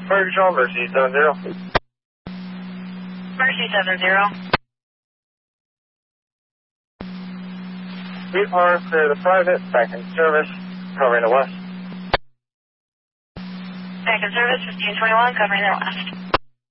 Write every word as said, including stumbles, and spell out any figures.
Fire control, Mercy seven zero. Mercy seven zero. We are clear the private, back in service, covering the west. Back in service, fifteen twenty-one, covering the west.